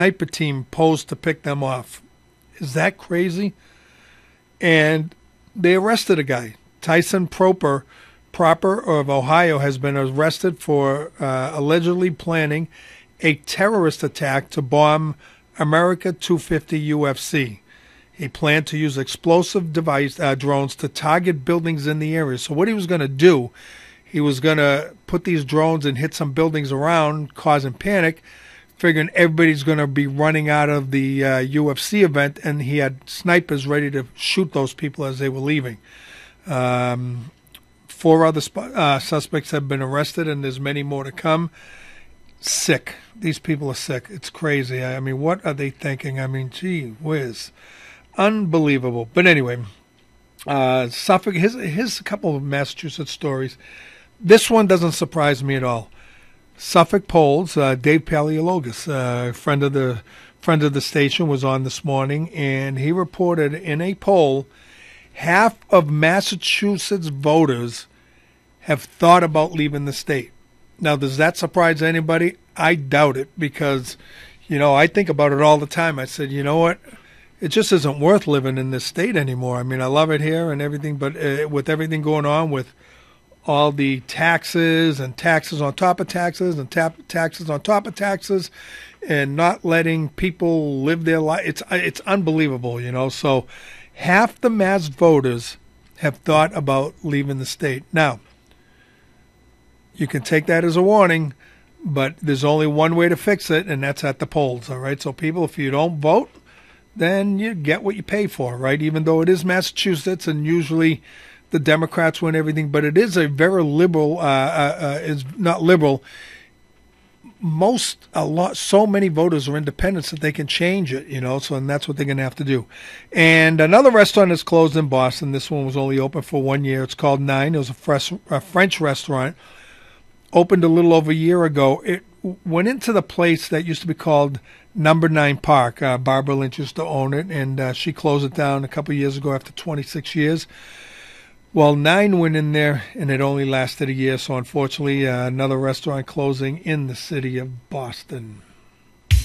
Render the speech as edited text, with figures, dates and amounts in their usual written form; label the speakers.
Speaker 1: sniper team posed to pick them off. Is that crazy? And they arrested a guy. Tyson Proper of Ohio has been arrested for allegedly planning a terrorist attack to bomb America 250 UFC. He planned to use explosive drones to target buildings in the area. So what he was going to do, he was going to put these drones and hit some buildings around, causing panic, figuring everybody's going to be running out of the UFC event, and he had snipers ready to shoot those people as they were leaving. 4 other suspects have been arrested, and there's many more to come. Sick. These people are sick. It's crazy. I mean, what are they thinking? I mean, gee whiz. Unbelievable. But anyway, Suffolk, here's a couple of Massachusetts stories. This one doesn't surprise me at all. Suffolk polls, Dave Paleologos, friend of the station, was on this morning, and he reported in a poll half of Massachusetts voters have thought about leaving the state. Now, does that surprise anybody? I doubt it, because, I think about it all the time. I said, you know what? It just isn't worth living in this state anymore. I mean, I love it here and everything, but with everything going on with all the taxes and taxes on top of taxes and taxes on top of taxes and not letting people live their life, it's unbelievable, So half the Mass voters have thought about leaving the state. Now, you can take that as a warning, but there's only one way to fix it, and that's at the polls, all right? So people, if you don't vote, then you get what you pay for, right? Even though it is Massachusetts and usually the Democrats win everything, but it is a very liberal, is not liberal. So many voters are independents that they can change it, so, and that's what they're going to have to do. And another restaurant is closed in Boston. This one was only open for 1 year. It's called Nine. It was a French restaurant. Opened a little over a year ago. It went into the place that used to be called Number 9 Park. Barbara Lynch used to own it, and she closed it down a couple of years ago after 26 years. Well, 9 went in there, and it only lasted a year, so unfortunately another restaurant closing in the city of Boston.